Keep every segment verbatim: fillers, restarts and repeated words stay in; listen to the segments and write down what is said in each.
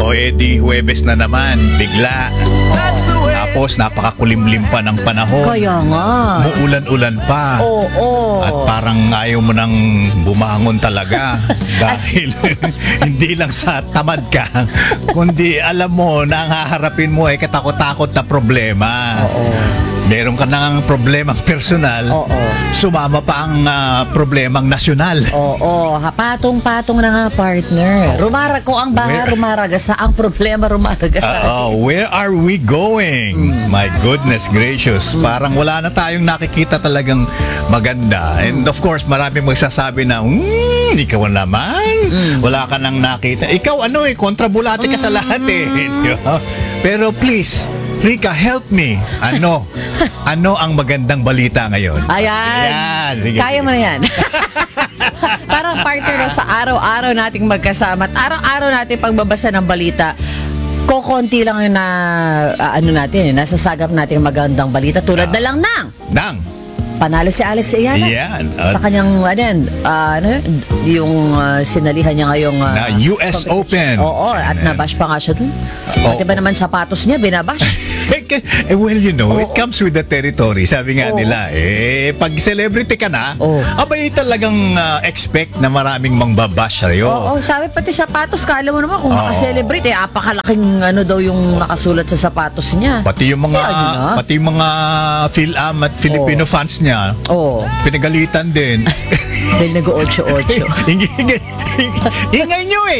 O edi Huwebes na naman, bigla. Tapos napakakulimlim pa ng panahon. Kaya nga. Muulan-ulan pa. Oo. At parang ayaw mo nang bumangon talaga. Dahil hindi lang sa tamad ka, kundi alam mo na ang haharapin mo ay katakot-takot na problema. Oo. Meron ka nang problemang personal, Oo. sumama pa ang ah, problemang nasyonal. Oo, ha, patong-patong na nga, partner. Rumarag ko ang baha, Where- rumaragasa. Ang problema, rumaragasa. Uh, oh, where are we going? Mm. My goodness gracious. Parang wala na tayong nakikita talagang maganda. And of course, marami magsasabi na, hmm, ikaw naman. Mm. Wala ka nang nakita. Ikaw ano eh, kontrabulate ka sa lahat eh. Di ba? Pero please, Rica, help me. Ano? Ano ang magandang balita ngayon? Ayan. Ayan. Sige, Kaya sige. mo na yan. Parang partner no, sa araw-araw nating magkasama at araw-araw nating pagbabasa ng balita, kokonti lang yung na, ah, ano natin, eh, nasasagap natin yung magandang balita tulad na lang ng Nang. panalo si Alex Ayala. Yan. Sa kanyang, ano yan, ah, ano yun, yung ah, sinalihan niya ngayong ah, Na U S competition. Open. Oo, at Ayan. nabash pa nga siya dun. Oo. Pati ba naman sapatos niya, binabash? Eh, well, you know, it Oo. comes with the territory. Sabi nga Oo. nila, eh, pag celebrity ka na, Oo. abay talagang ah, expect na maraming mangbabash sa'yo. Oo, sabi pati sapatos, kala mo naman kung Oo. makaselebrate, eh, apakalaking ano daw yung nakasulat sa sapatos niya. Pati yung mga, Kaya, ano na? pati yung mga Phil-Am at Filipino Oo. fans niya, Oo, pinagalitan din. dahil nag-ocho-ocho. Ingay, ingay nyo eh.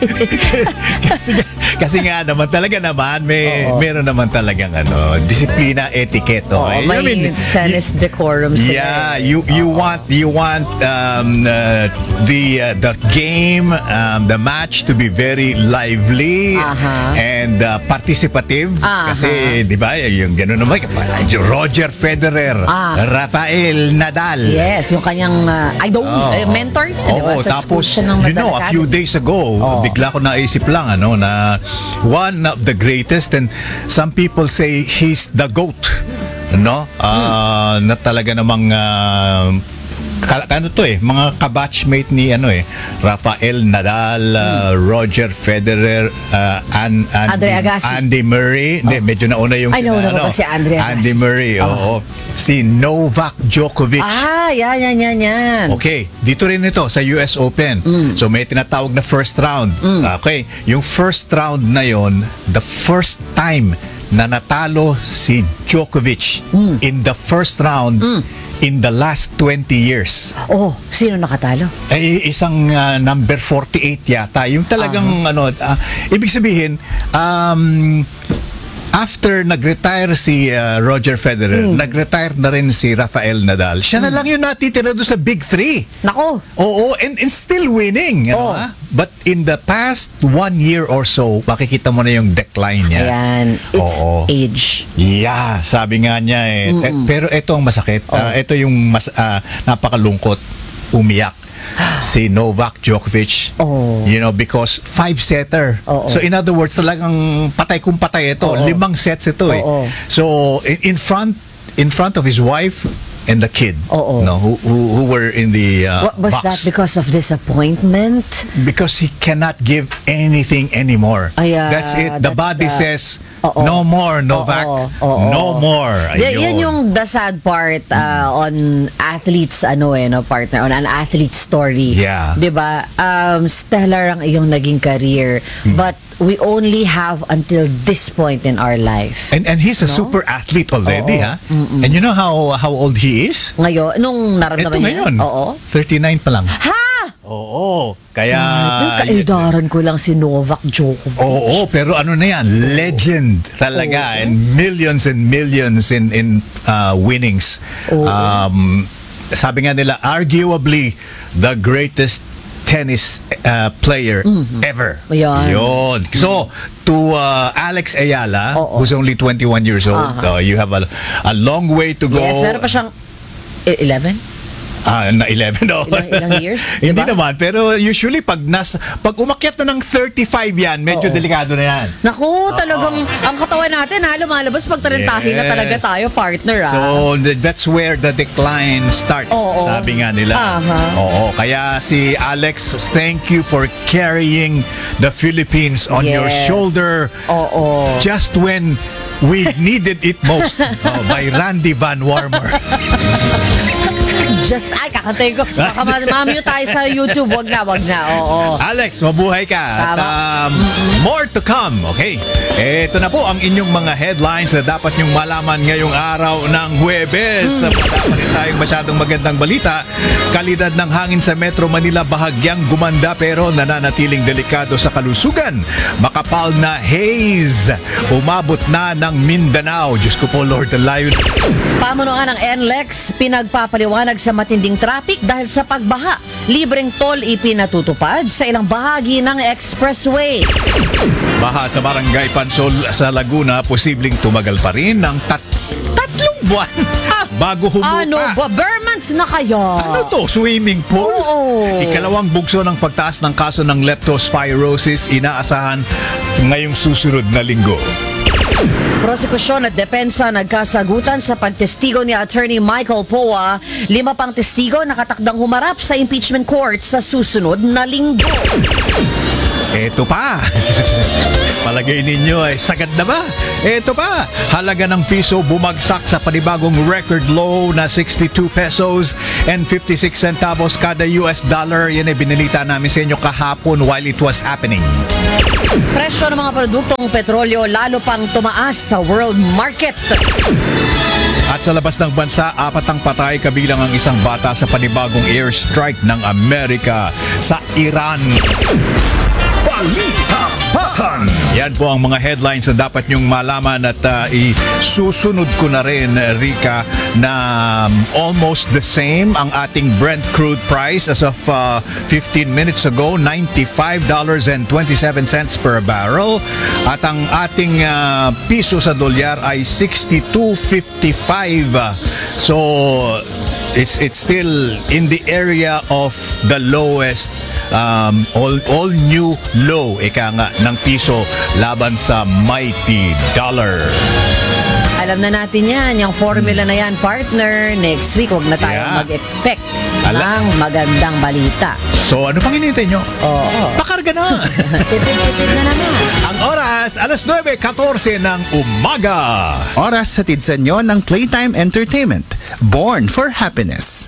kasi, nga- kasi nga naman talaga naman, may, Oo. meron naman talagang ano, disiplina, etiketo. Oo, Eh, may I mean, tennis decorum sila. Yeah, you you want you want um, uh, the uh, the game, um, the match to be very lively Aha. and uh, participative. Aha. Kasi di ba yung gano'n naman, Roger Federer, Ah. Rafael Nadal. Yes, yung kanyang uh, idol, Oo. eh, mentor. di ba? Oo, Sa school tapos, siya ng you know, a Madalacado. few days ago, Oo. bigla ko naisip lang, ano, na one of the greatest, and some people say he's the GOAT, no? Ah, na talaga namang, ah, ka- ano to eh, mga kabatchmate ni, ano eh, Rafael Nadal, ah, Roger Federer, ah, An- Andy, Andre Agassi. Andy Murray, hindi, medyo nauna yung, Ay, nauna ano, pa si Andre Agassi. Andy Murray, oo. Si Novak Djokovic. Ah, yan, yan, yan, yan. Okay, dito rin ito sa U S Open. So may tinatawag na first round. Okay, yung first round na yon, the first time na natalo si Djokovic in the first round in the last twenty years. Oh, sino nakatalo? Ay isang ah, number forty-eight yata. Yung talagang ano, ah, ibig sabihin, um, after nag-retire si ah, Roger Federer, nag-retire na rin si Rafael Nadal. Siya na lang yung natitira doon sa Big Three. Nako, Oo, and, and still winning. You know, Oo. ah? But in the past one year or so, makikita mo na yung decline niya. ayan, it's Oo. age. Yeah, sabi nga niya eh. Eh, pero ito ang masakit. Ah, ito yung mas ah, napakalungkot. Umiyak si Novak Djokovic. Oh. You know, because five-setter. Oo. So in other words, talagang patay kung patay ito. Oo. Limang sets ito eh. Oo. So in, in front in front of his wife and the kid, Oo. no, who, who who were in the uh, What was box. that? Because of disappointment? Because he cannot give anything anymore. Ay, ah, that's it. The that's body the- says, Oo. no more, Novak. Oo, oo. No more. Y- Ayun. yan yung the sad part uh, on athletes ano eh no partner on an athlete story. Yeah. 'Di ba? Um stellar ang iyong naging career but we only have until this point in our life. And and he's a No? super athlete already, Oo. ha? And you know how how old he is? Ngayon, nung Ito naramdaman niya. ngayon. Oo. thirty-nine pa lang. Ha! Oo. Kaya... Yung kaedaran ko lang si Novak Djokovic. Oo, pero ano na yan, legend talaga, Oo. and millions and millions in in uh, winnings. Oo. Um, sabi nga nila, arguably the greatest tennis uh, player ever. Ayan. Yun. So, to uh, Alex Ayala, Oo. who's only twenty-one years old, Aha. uh, you have a, a long way to go. Yes, meron pa siyang eh, eleven? Ah, na eleven, no? Ilang- ilang years, Hindi diba? naman, pero usually pag nas pag umakyat na ng thirty-five yan, medyo Oo. delikado na yan. Naku, talagang ang katawan natin ha, lumalabas pag tarentahe na Yes. talaga tayo, partner ha. So th- that's where the decline starts. Oo. Sabi nga nila. Aha. Oo, kaya si Alex, thank you for carrying the Philippines on your Yes. shoulder. Oo. Just when we needed it most. Oh, by Randy Van Warmer. Just, ay, kakantay ko. Baka ma- mamute tayo sa YouTube. Wag na, wag na. Oo. Alex, mabuhay ka. At, Tama. um, more to come, okay? Ito na po ang inyong mga headlines na dapat nyong malaman ngayong araw ng Huwebes. Hmm. Wala pa rin tayong masyadong magandang balita. Kalidad ng hangin sa Metro Manila bahagyang gumanda pero nananatiling delikado sa kalusugan. Makapal na haze. Umabot na ng Mindanao. Diyos ko po, Lord, ang layo. Pamunuan ng N L E X, pinagpapaliwanag sa matinding traffic dahil sa pagbaha. Libreng toll ipinatutupad sa ilang bahagi ng expressway. Baha sa Barangay Pansol sa Laguna, posibleng tumagal pa rin ng tat tatlong buwan bago humupa. Ano ba? Bare months na kaya? Ano to? Swimming pool? Oo. Ikalawang bugso ng pagtaas ng kaso ng leptospirosis inaasahan ngayong susunod na linggo. Prosekusyon at depensa nagkasagutan sa pagtestigo ni Attorney Michael Poa. Lima pang testigo nakatakdang humarap sa impeachment court sa susunod na linggo. Eto pa. Palagay ninyo ay sagad na ba? Eto pa. Halaga ng piso bumagsak sa panibagong record low na sixty-two pesos and fifty-six centavos kada U S dollar. Yan ay binilita namin sa inyo kahapon while it was happening. Presyo ng mga produktong petrolyo lalo pang tumaas sa world market. At sa labas ng bansa, apat ang patay kabilang ang isang bata sa panibagong airstrike ng Amerika sa Iran. Balitahan! Yan po ang mga headlines na dapat nyong malaman at uh, isusunod ko na rin, Rika, na um, almost the same ang ating Brent crude price as of uh, fifteen minutes ago, ninety-five dollars and twenty-seven cents per barrel. At ang ating uh, piso sa dolyar ay sixty-two fifty-five. So, it's it's still in the area of the lowest um, all all new low ika nga ng piso laban sa mighty dollar. Alam na natin yan, yung formula na yan, partner. Next week, wag na tayo Yeah. mag-effect Ala. ng magandang balita. So ano pang hinihintay nyo? Oo. Pakarga na! Tipid-tipid na naman. Ang oras, alas nine fourteen ng umaga. Oras sa tidsa nyo ng Playtime Entertainment. Born for Happiness.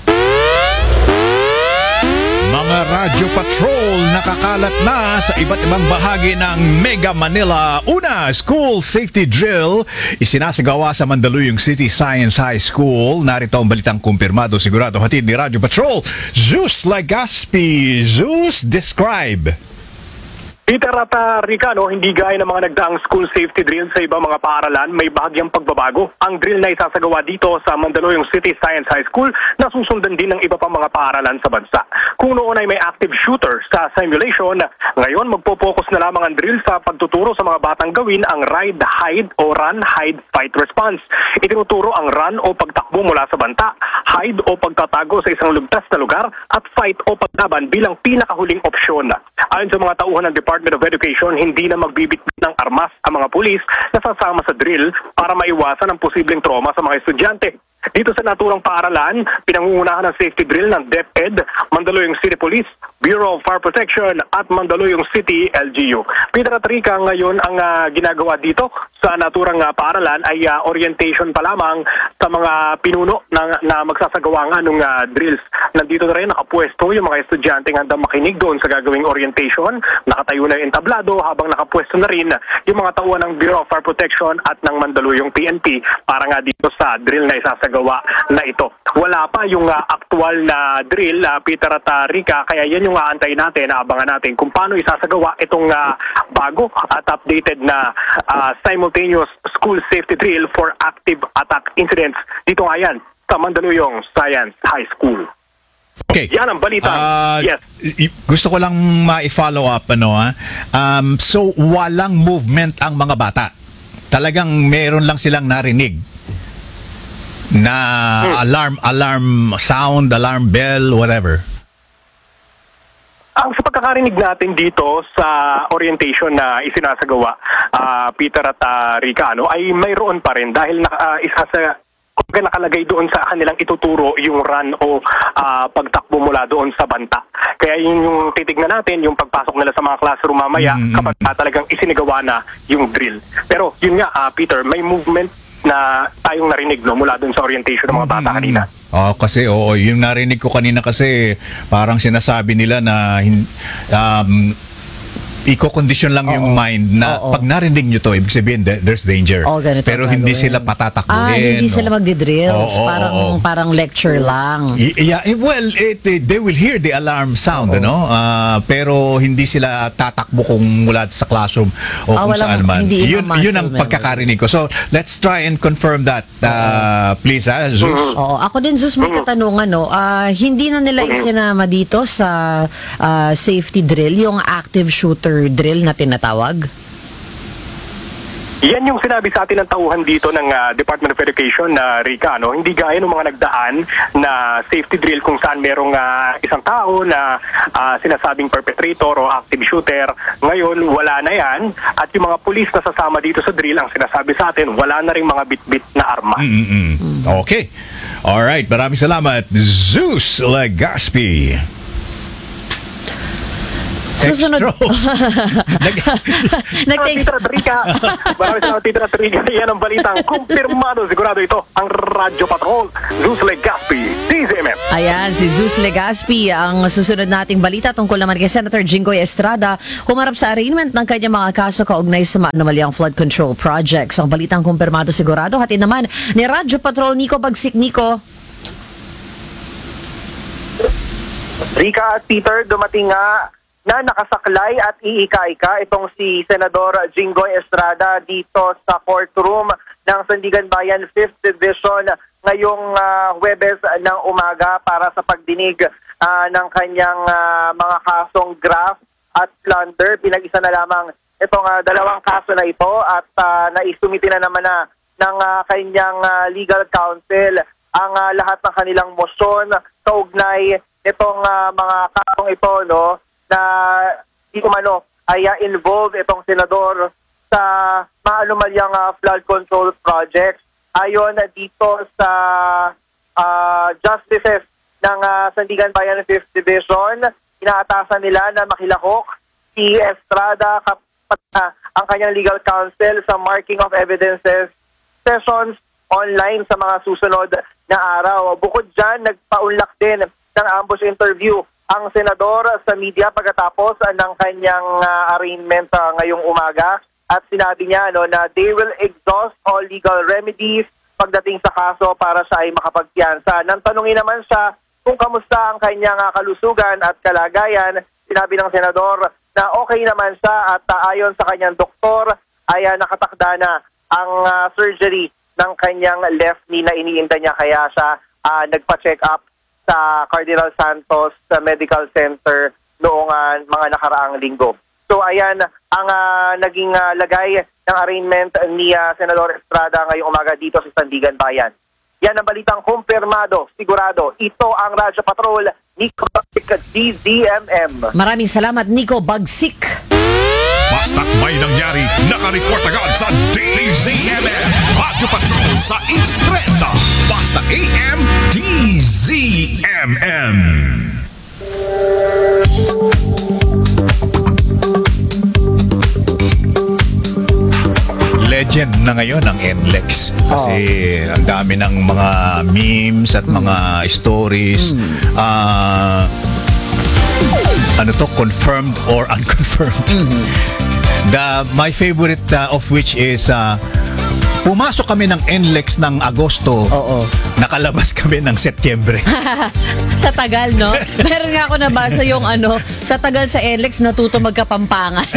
Mga Radyo Patrol nakakalat na sa iba't ibang bahagi ng Mega Manila. Una, school safety drill isinasagawa sa Mandaluyong City Science High School. Narito ang balitang kumpirmado sigurado hatid ni Radyo Patrol. Zeus Legaspi. Zeus, describe. Peter at uh, Rica, no, hindi gaya ng mga nagdaang school safety drill sa ibang mga paaralan, may bahagyang pagbabago. Ang drill na isasagawa dito sa Mandaluyong City Science High School na susundan din ng iba pang mga paaralan sa bansa. Kung noon ay may active shooter sa simulation, ngayon magpo-focus na lamang ang drill sa pagtuturo sa mga batang gawin ang ride, hide o run, hide, fight response. Itinuturo ang run o pagtakbo mula sa banta, hide o pagtatago sa isang lugtas na lugar, at fight o paglaban bilang pinakahuling opsyon. Ayon sa mga tauhan ng Department Department of Education, hindi na magbibitbit ng armas ang mga pulis na sasama sa drill para maiwasan ang posibleng trauma sa mga estudyante. Dito sa naturang paaralan, pinangungunahan ng safety drill ng DepEd, Mandaluyong City Police, Bureau of Fire Protection at Mandaluyong City L G U. Peter at Rica, ngayon ang uh, ginagawa dito sa naturang uh, paaralan ay uh, orientation pa lamang sa mga pinuno na, na magsasagawa nga ng uh, drills. Nandito na rin nakapwesto yung mga estudyante handang makinig doon sa gagawing orientation. Nakatayo na yung entablado habang nakapwesto na rin yung mga tauhan ng Bureau of Fire Protection at ng Mandaluyong P N P para nga dito sa drill na isasagawa na ito. Wala pa yung uh, actual na drill, uh, Peter at uh, Rica, kaya yan yung aantayin natin, naabangan natin kung paano isasagawa itong uh, bago at updated na uh, simultaneous school safety drill for active attack incidents. Dito nga yan sa Mandaluyong Science High School. Okay. Yan ang balita. Ah, Yes. y- Gusto ko lang ma-follow up ano ha. Um, so walang movement ang mga bata. Talagang meron lang silang narinig. na alarm, alarm sound, alarm bell, whatever? Ang sa pagkakarinig natin dito sa orientation na isinasagawa, ah, Peter at ah, Rica, ano, ay mayroon pa rin dahil na, ah, isa sa kumbaga nakalagay doon sa kanilang ituturo yung run o ah, pagtakbo mula doon sa banta. Kaya yun yung titignan natin, yung pagpasok nila sa mga classroom mamaya Mm. kapag ah, talagang isinagawa na yung drill. Pero yun nga, ah, Peter, may movement na tayong narinig no, mula doon sa orientation ng mga bata kanina. Oh, kasi oo, yung narinig ko kanina kasi parang sinasabi nila na hin- um, iko-condition lang yung mind na Oo. pag narinig nyo to, ibig sabihin there- there's danger. Oh, ganito Pero ang hindi gagawin. sila patatakbuhin. Ah, hindi sila no? magdi-drills. Oo, oo, parang, oo. parang lecture lang. Y- Yeah, eh, well, it, eh, they will hear the alarm sound, ano? Ah, pero hindi sila tatakbo kung mula sa classroom o Ah, kung walang- saan man. hindi Yun, yung yun ang muscle memory. pagkakarinig ko. So, let's try and confirm that. Ah, please, ah, Zeus. Oo, ako din, Zeus, may katanungan, no? Ah, hindi na nila isinama dito sa ah, safety drill, yung active shooter drill na tinatawag? Yan yung sinabi sa atin ng tauhan dito ng ah, Department of Education na Rica, no? Hindi gaya ng mga nagdaan na safety drill kung saan merong ah, isang tao na ah, sinasabing perpetrator o active shooter. Ngayon, wala na yan. At yung mga pulis na sasama dito sa drill, ang sinasabi sa atin, wala na rin mga bit-bit na arma. Mm-mm. Okay. All right. Maraming salamat, Zeus Legaspi. Susunod. Extro. Nag- Nag-text. Tito at Rica. Maraming salamat, Tito at Rica. Yan ang balitang kumpirmado. Sigurado ito ang Radyo Patrol. Zeus Legaspi, D Z M M. Ayan, si Zeus Legaspi. Ang susunod nating balita tungkol naman kay Senator Jinggoy Estrada humarap sa arraignment ng kanyang mga kaso kaugnay sa mga anomalyang flood control projects. Ang balitang kumpirmado sigurado hatid naman ni Radyo Patrol Nico Bagsik. Nico. Rica at Peter, dumating nga na nakasaklay at iika-ika itong si Senador Jinggoy Estrada dito sa courtroom ng Sandigan Bayan fifth Division ngayong uh, Huwebes ng umaga para sa pagdinig uh, ng kanyang uh, mga kasong graft at plunder. Pinag-isa na lamang itong uh, dalawang kaso na ito at uh, naisumiti na naman na ng uh, kanyang uh, legal counsel ang uh, lahat ng kanilang motion kaugnay itong uh, mga kasong ito, no, na di umano ay uh, involved itong senador sa mga anomalyang uh, flood control projects. Ayon uh, dito sa uh, justices ng uh, Sandigan Bayan fifth Division, inaatasan nila na makilahok si Estrada kapat uh, ang kanyang legal counsel sa marking of evidences sessions online sa mga susunod na araw. Bukod dyan, nagpaunlak din ng ambush interview ang senador sa media pagkatapos uh, ng kanyang uh, arraignment uh, ngayong umaga at sinabi niya no, na they will exhaust all legal remedies pagdating sa kaso para siya ay makapagpiyansa. Nang tanungin naman siya kung kamusta ang kanyang uh, kalusugan at kalagayan, sinabi ng senador na okay naman siya at uh, ayon sa kanyang doktor ay uh, nakatakda na ang uh, surgery ng kanyang left knee na iniinda niya kaya siya uh, nagpa-check up sa Cardinal Santos sa Medical Center noong uh, mga nakaraang linggo. So ayan ang uh, naging uh, lagay ng arraignment ni uh, Senador Estrada ngayong umaga dito sa Sandigan Bayan. Yan ang balitang kumpirmado, sigurado. Ito ang Radyo Patrol, Nico Bagsik, D Z M M. Maraming salamat, Nico Bagsik. Basta't may nangyari, nakareport agad sa D Z M M. Radyo Patrol sa East Trenta. Basta A M D Z M M. Legend na ngayon ang N L E X. Kasi ang dami ng mga memes at mga stories. Ah, ano to, confirmed or unconfirmed. The my favorite uh, of which is uh, pumasok kami ng N L E X ng Agosto. Oo. Nakalabas kami ng Setyembre. Sa tagal, no? Meron nga ako nabasa yung ano, sa tagal sa N L E X natuto magkapampangan.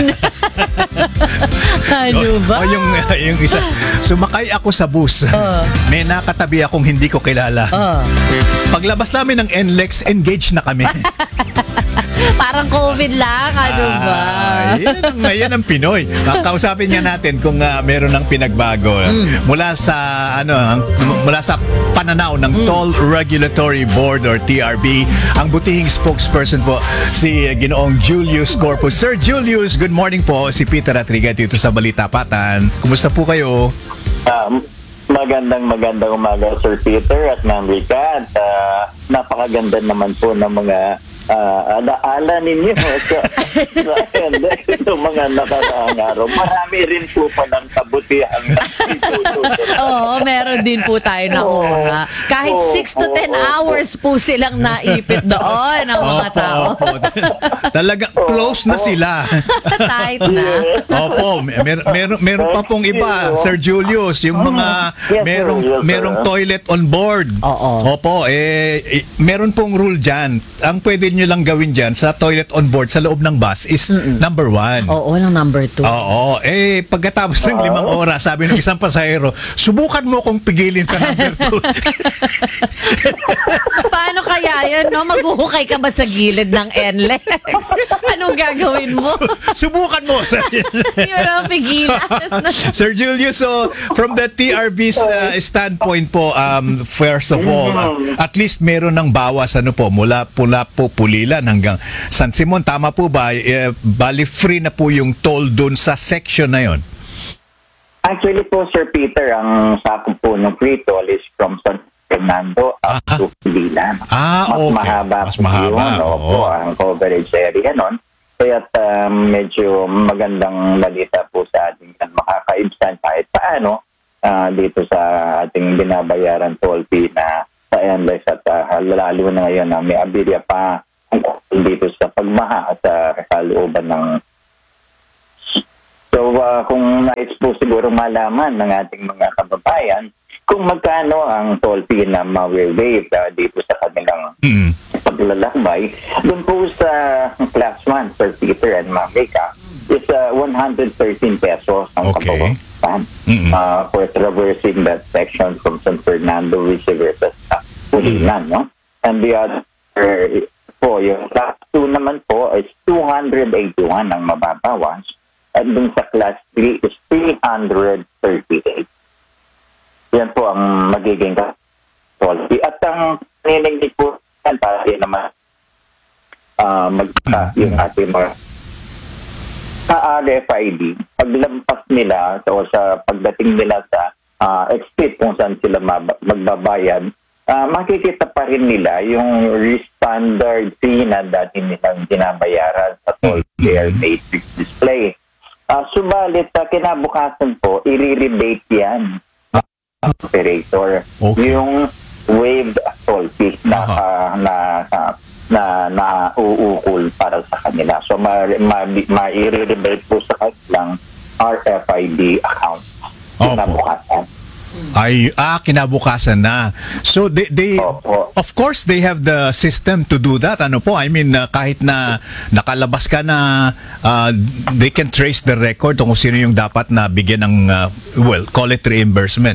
Ano ba? O yung, yung isa, sumakay ako sa bus. May nakatabi akong hindi ko kilala. Oh. Paglabas namin ng N L E X, engaged na kami. Parang COVID lang, ano ba? Ah, yan, ang, yan ang Pinoy. Kausapin nga natin kung ah, meron ng pinagbago mula sa ano ang- mula sa pananaw ng Toll Regulatory Board or T R B, ang butihing spokesperson po si Ginoong Julius Corpus. Sir Julius, good morning po. Si Peter Atriga dito sa Balitapatan. Kumusta po kayo? Um, magandang magandang umaga, Sir Peter at Ma'am Rica. At ah, napakaganda naman po ng mga ah, alaala ninyo sa, sa ito mga nakaraang araw. Marami rin po pa ng kabutihan na itutulong. Oo, meron din po tayo na ora. Kahit Oo, six to ten oo, hours po silang naipit doon ang mga Opo, tao. opo. Talaga close na sila. Tight na. Opo, mer meron meron pa pong iba, Sir Julius, yung mga Yes, merong sir. Yes, sir. merong toilet on board. Oo. Opo, eh eh, meron pong rule diyan. Ang pwede nyo lang gawin diyan sa toilet on board sa loob ng bus is number one. Oo, walang number two. Oo. Eh, pagkatapos ng limang oras, sabi ng isang pasahero, subukan mo kong pigilin sa number two. Paano kaya yun, no? Maghuhukay ka ba sa gilid ng N L E X? Anong gagawin mo? Subukan mo. Yun ang pigilan. Sir Julius, so from the T R B's uh, standpoint po, um, first of all, uh, at least meron ng bawas ano po, mula pula po Pulilan hanggang San Simon. Tama po ba? Eh, bali free na po yung toll dun sa section na yon. Actually po, Sir Peter, ang sakop po ng free toll is from San Fernando up Ah. to Pililan. Ah, Mas okay. mahaba Mas po mahaba, yun. Opo, oo. ang coverage area nun. Kaya um, medyo magandang balita po sa ating yan. Makakaibsan kahit paano ah, dito sa ating binabayaran toll fee na sa N L E X at ah, lalo na ngayon na may aberya pa ang dito sa pagmaha at sa kalooban ng. So ah, kung nais po siguro malaman ng ating mga kababayan kung magkano ang toll fee na ma-waive ah, dito sa kanilang Mm. paglalakbay, doon po sa class one, Sir Peter and Ma'am Rica, is uh, one hundred thirteen pesos ang Okay. kabawasan Mm-mm. uh, for traversing that section from San Fernando, vice versa sa Pulilan, no? And the other po, yung class two naman po is two hundred eighty-one ang mababawas at dun sa class three is three hundred thirty-eight. Yan po ang magiging toll fee. At ang ninindig po yan para din naman uh, magka yung ating mga sa R F I D, paglampas nila o sa pagdating nila sa uh, exit kung saan sila mab- magbabayad, uh, makikita pa rin nila yung standard fee na dati nilang binabayaran sa toll fare matrix display. Uh, subalit, uh, kinabukasan po, i-rebate yan operator. Okay. Yung waived toll fee na, Aha. uh, na, na na nauukol para sa kanila. So, ma-i-rebate po sa kanilang R F I D account. Opo. Kinabukasan. Ay, ah, kinabukasan na. So, they, they Opo. of course, they have the system to do that. Ano po, I mean, uh, kahit na nakalabas ka na, uh, they can trace the record kung sino yung dapat na bigyan ng, uh, well, call it reimbursement.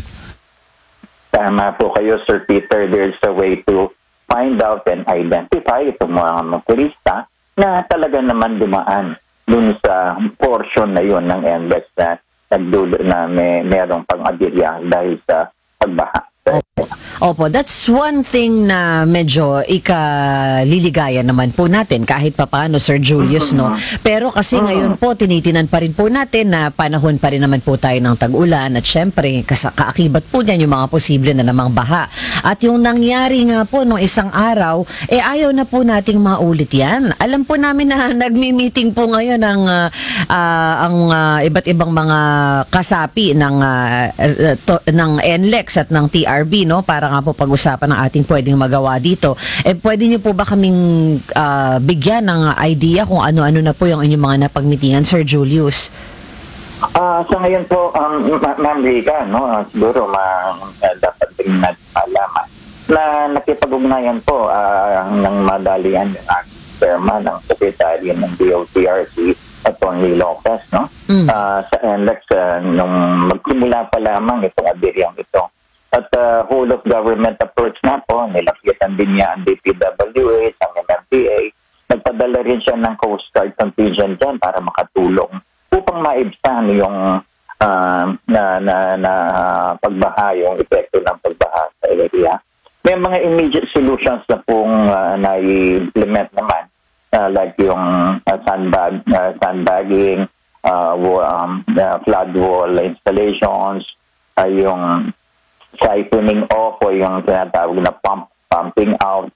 Tama po kayo, Sir Peter. There's a way to find out and identify itong mga motorista na talaga naman dumaan dun sa portion na yun ng N L E X na nagdulo na may merong pang-aberya dahil sa pagbaha. Opo. Opo, that's one thing na medyo ikaliligaya naman po natin kahit papaano, Sir Julius, no? Pero kasi ngayon po, tinitinan pa rin po natin na panahon pa rin naman po tayo ng tag-ulan at syempre, kas- kaakibat po niyan yung mga posible na namang baha. At yung nangyari nga po nung isang araw, eh ayaw na po nating maulit yan. Alam po namin na nagmi-meeting po ngayon ang, ah, ah, ang ah, iba't ibang mga kasapi ng, ah, uh, to- ng N L E X at ng T R B, no? Para nga po pag-usapan ng ating pwedeng magawa dito. Eh, pwede niyo po ba kaming ah, bigyan ng idea kung ano-ano na po yung inyong mga napagmitingan, Sir Julius? Ah, sa ngayon po, um, Ma- Ma'am Rica, no, ah, siguro ma- uh, dapat din natin malaman na nakipag-ugnayan po ah, ng madalian ng aking chairman, ng sekretary ng D O T R C, Atty. Lopez, no? Mm. Ah, sa N L E X, ah, nung magsimula pa lamang itong aberyang ito. At uh, whole of government approach na po, nilapitan din niya ang D P W H, ang M M D A, nagpadala rin siya ng Coast Guard contingent dyan para makatulong upang maibsan yung uh, na, na, na pagbaha, yung epekto ng pagbaha sa area. May mga immediate solutions na pong uh, na-implement naman, uh, like yung uh, sandbag, uh, sandbagging, uh, um, uh, flood wall installations, uh, yung siphoning off o yung tinatawag na pump, pumping out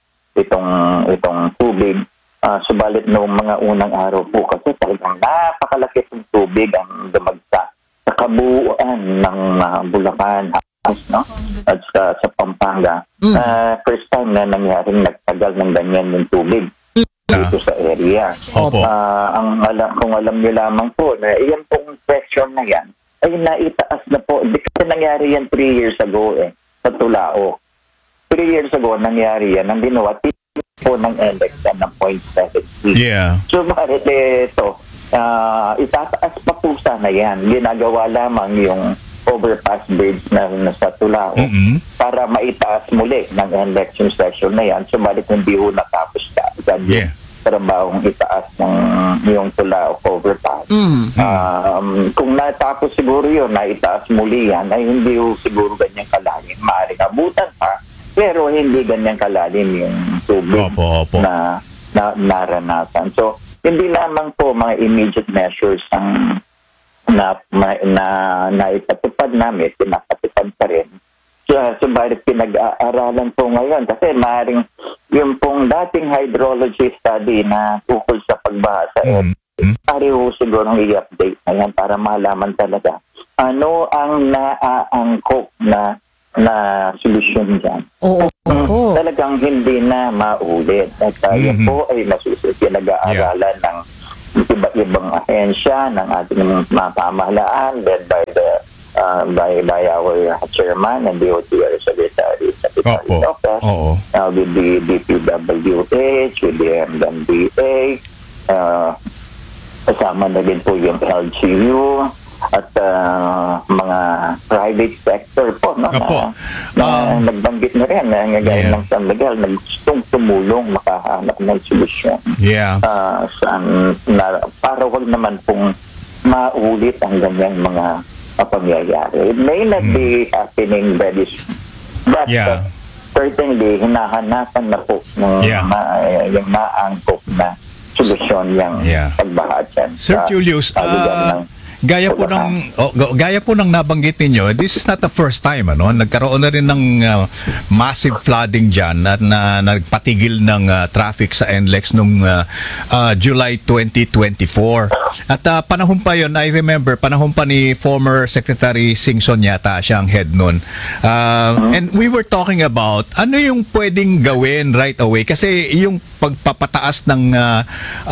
itong itong tubig. Uh, subalit noong mga unang araw po kasi talagang napakalaki ng tubig ang dumagsa sa kabuuan ng uh, Bulacan, no? At sa, sa Pampanga. Mm. Uh, first time na nangyaring nagtagal ng ganyan yung tubig dito sa area. Opo. Uh, ang alam, kung alam niyo lamang po na iyan pong section na yan ay naitaas na po. Hindi kasi nangyari yan three years ago eh, sa Tulao. Three years ago nangyari yan. Ang ginawa, po ng index yan ng zero point seven three. Yeah. So bakit eh, ito, uh, itataas pa po sana yan. Ginagawa lamang yung overpass bridge na nasa Tulao Mm-mm. para maitaas muli ng election session na yan. Subalit hindi ho natapos ka agad yung Yeah. trabahong itaas ng yung Tulao overpass. Mm. Um, kung natapos siguro yun, naitaas muli yan, ay hindi ho siguro ganyang kalalim. Maaaring abutan pa, pero hindi ganyang kalalim yung tubig Opo, opo. na, na naranasan. So, hindi lamang po mga immediate measures ang na na, na, na ipatupad namin, pinapatupad pa rin. So, subalit pinag-aaralan po ngayon kasi maaaring yung pong dating hydrology study na tukol sa pagbaha sa area, Mm. maaari ho siguro i-update na yan para malaman talaga ano ang naaangkop na na solusyon dyan. Oo. Oo. Talagang hindi na maulit. At tayo Mhm. po ay nasusunod pinag-aaralan ng iba-ibang ahensya ng ating mga pamahalaan led by the uh, by by our chairman and D O T R Secretary Secretary Opo. Office, Oo. uh, with the D P W H, with the M M D A, uh, kasama na din po yung L G U at uh, mga private sector po, no, Opo. na, na Um, nagbanggit na rin na ngagaya yeah. ng San Miguel na gustong tumulong makahanap ng solusyon Yeah. uh, saan, na, para wag naman pong maulit ang ganyang mga uh, pangyayari. It may not be happening very soon, but Yeah. uh, certainly hinahanapan na po ng Yeah. ma, yung maangkop na solusyon yung Yeah. pagbaha dyan. Sir sa Julius, palugan ah, ng gaya po ng oh, g- gaya po ng nabanggit ninyo, this is not the first time, ano? Nagkaroon na rin ng uh, massive flooding diyan at na, nagpatigil ng uh, traffic sa N L E X nung uh, uh, July twenty twenty-four. At uh, panahon pa 'yon, I remember, panahon pa ni former Secretary Singson yata siya ang head noon. Uh, and we were talking about ano yung pwedeng gawin right away kasi yung pagpapataas ng uh,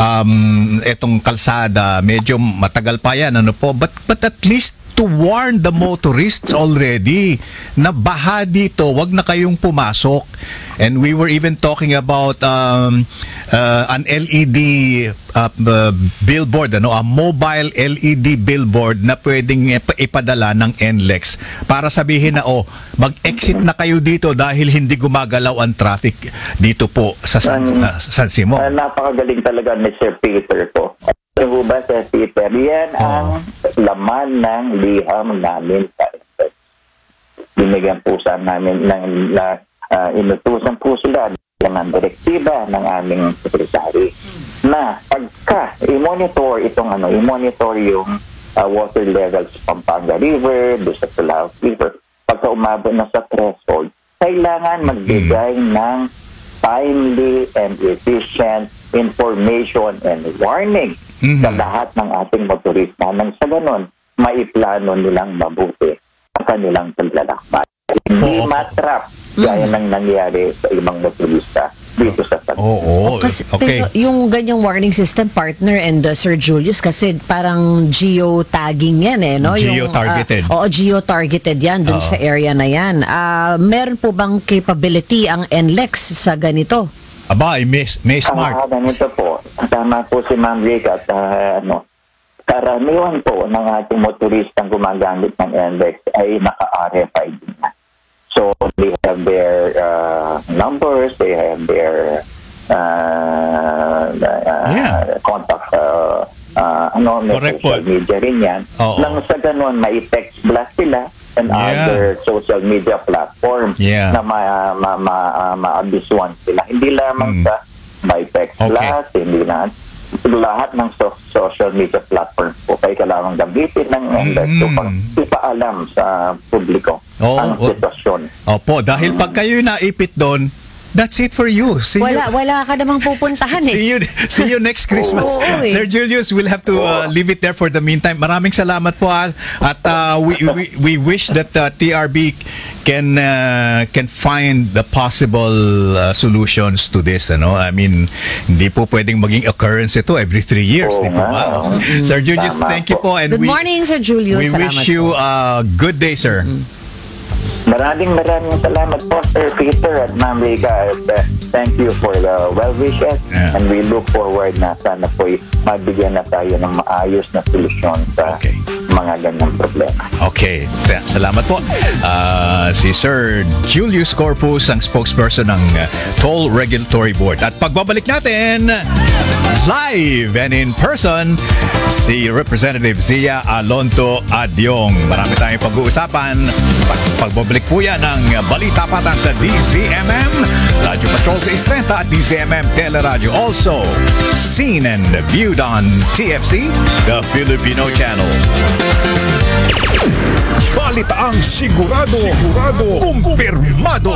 um, etong kalsada medyo matagal pa yan, ano po, but but at least to warn the motorists already na baha dito, wag na kayong pumasok. And we were even talking about um, uh, an L E D uh, uh, billboard, ano, a mobile L E D billboard na pwedeng ip- ipadala ng N L E X para sabihin na, oh, mag-exit na kayo dito dahil hindi gumagalaw ang traffic dito po sa San, Um, uh, San Simon. Uh, napakagaling talaga ni Sir Peter po. Ano ba, Sir Peter? Yan ang laman ng liham namin sa N L E X. Binigyan po sa namin ng na, uh, inutusan po sila ng direktiba ng aming sekretary na pagka i-monitor itong ano, i-monitor yung uh, water levels sa Pampanga River, do sa Tulao River, pagka umabot na sa threshold, kailangan magbigay ng timely and efficient information and warning Mhm. sa lahat ng ating motorista nang sa ganun, maiplano nilang mabuti ang kanilang paglalakbay. Hindi Oo. matrap gaya ng nangyari sa ibang motorista dito sa San Oo, Kasi, okay. pero yung ganyang warning system, partner and uh, Sir Julius, kasi parang geo-tagging yan eh, no? Yung, Geo-targeted. ah, oo, geo-targeted yan dun Oo. sa area na yan. Ah, meron po bang capability ang N L E X sa ganito? Aba, may, may smart. Ah, ganito po. Tama po si Ma'am Rica at ah, ano, karaniwan po ng ating motoristang gumagamit ng N L E X ay naka-R F I D na. So, they have their uh, numbers, they have their uh, uh, Yeah. contact uh, uh, ano, may Correct social po. media rin yan. Oo. Nang sa ganun, may text blast sila and Yeah. other social media platforms Yeah. na ma, ma, ma, uh, maabisuan sila. Hindi lamang Mm. sa by text Okay. blast, hindi na lahat ng so- social media platforms po kayo kailangan gamitin ng M D E C Mm. upang ipaalam sa publiko Oo, ang oo. sitwasyon. Opo, dahil pag kayo naipit doon, that's it for you. See you. Wala, wala ka namang pupuntahan eh. See you see you next Christmas. Oo, eh. Sir Julius, we'll have to uh, leave it there for the meantime. Maraming salamat po ah. At uh, we, we we wish that uh, T R B can uh, can find the possible uh, solutions to this, ano? I mean, hindi po pwedeng maging occurrence ito every three years, Oo di po nga. ba? Sir Julius, Tama thank you po. po and Good we morning, Sir Julius. we Salamat wish you po. a good day, sir. Maraming maraming salamat po, Sir Peter at Ma'am Rica. At, uh, thank you for the well wishes. Yeah. And we look forward na sana po mabigyan na tayo ng maayos na solusyon sa Okay. mga ganyang problema. Okay, Kaya, salamat po. Ah, si Sir Julius Corpus, ang spokesperson ng uh, Toll Regulatory Board. At pagbabalik natin, live and in person, si Representative Zia Alonto Adyong. Marami tayong pag-uusapan. Pag pagbabalik po yan ng Balita Patan sa D Z M M, Radyo Patrol sa Istrenta at D Z M M Teleradio. Also, seen and viewed on T F C, the Filipino channel. Balitaang sigurado, sigurado, kumpirmado.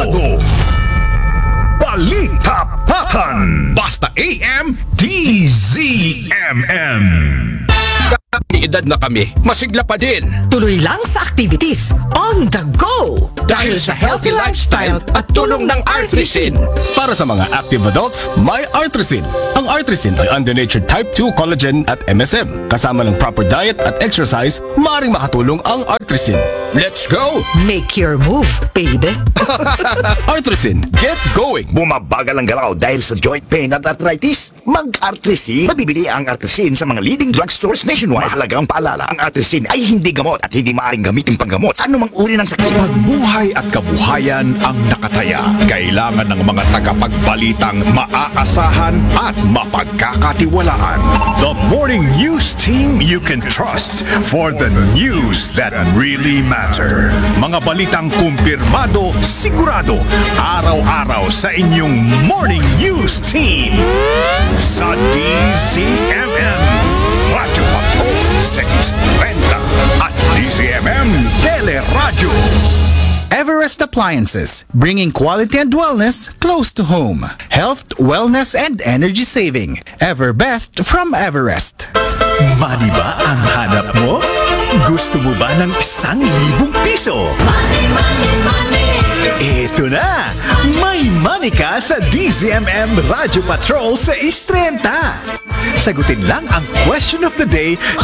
Balita Patan. Basta A M D Z M M. May edad na kami, masigla pa din. Tuloy lang sa activities on the go Dahil sa healthy lifestyle at tulong ng Artrisin. Para sa mga active adults, may Artrisin. Ang Artrisin ay undonatured type two collagen at M S M. Kasama ng proper diet at exercise, maaaring makatulong ang Artrisin. Let's go! Make your move, baby. Artrisin, get going! Bumabagal ang galaw dahil sa joint pain at arthritis? Mag-Artrisin. Mabibili ang Artrisin sa mga leading drugstores nationwide. Mahalagang paalala, ang Artrisin ay hindi gamot at hindi maaaring gamitin panggamot sa anumang uri ng sakit. Pagbuhay at kabuhayan ang nakataya. Kailangan ng mga tagapagbalitang maaasahan at mapagkakatiwalaan. The morning news team you can trust for the news that really matter. Mga balitang kumpirmado, sigurado, araw-araw sa inyong morning news team. Sa D Z M M, Radyo Patrol sa Istrenta at D Z M M Teleradio. Everest Appliances, bringing quality and wellness close to home. Health, wellness, and energy saving. Ever best from Everest. Money ba ang hanap mo? Gusto mo ba ng isang libong piso? Money, money, money. Eto na! May money ka sa D Z M M Radyo Patrol sa Istrenta. Sagutin lang ang question of the day